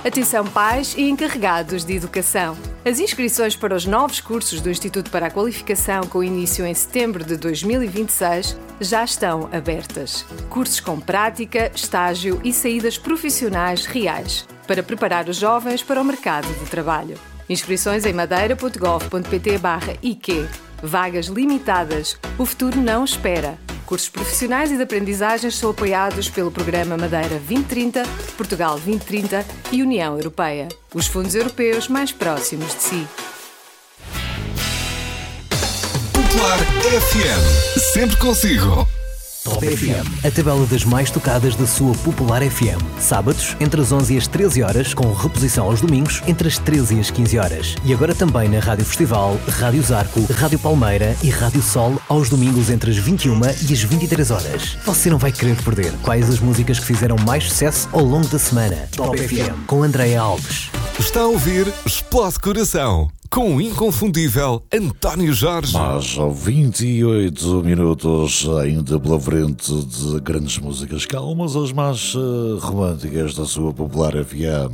Atenção pais e encarregados de educação. As inscrições para os novos cursos do Instituto para a Qualificação, com início em setembro de 2026, já estão abertas. Cursos com prática, estágio e saídas profissionais reais, para preparar os jovens para o mercado de trabalho. Inscrições em madeira.gov.pt/IQ. Vagas limitadas. O futuro não espera. Cursos profissionais e de aprendizagens são apoiados pelo Programa Madeira 2030, Portugal 2030 e União Europeia. Os fundos europeus mais próximos de si. Popular FM. Sempre consigo. Top FM, a tabela das mais tocadas da sua Popular FM. Sábados, entre as 11 e as 13 horas, com reposição aos domingos, entre as 13 e as 15 horas. E agora também na Rádio Festival, Rádio Zarco, Rádio Palmeira e Rádio Sol, aos domingos entre as 21 e as 23 horas. Você não vai querer perder quais as músicas que fizeram mais sucesso ao longo da semana. Top FM, com Andréa Alves. Está a ouvir Explode Coração, com o inconfundível António Jorge. Mas 28 minutos ainda pela frente de grandes músicas calmas, as mais românticas da sua Popular FM,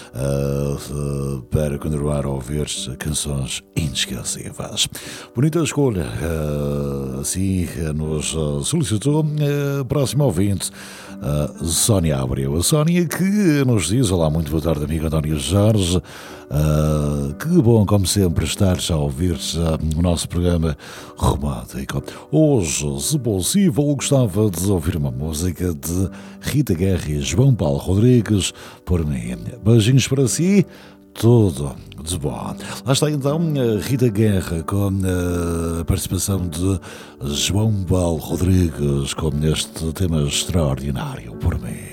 para continuar a ouvir canções inesquecíveis. Bonita escolha, assim nos solicitou a próxima ouvinte, Sónia Abreu. A Sónia que nos diz: olá, muito boa tarde, amigo António Jorge. Que bom, como sempre, estares a ouvir o nosso programa romântico. Hoje, se possível, gostava de ouvir uma música de Rita Guerra e João Paulo Rodrigues, por mim. Beijinhos para si, tudo de bom. Lá está então a Rita Guerra com a participação de João Paulo Rodrigues com este tema extraordinário, por mim.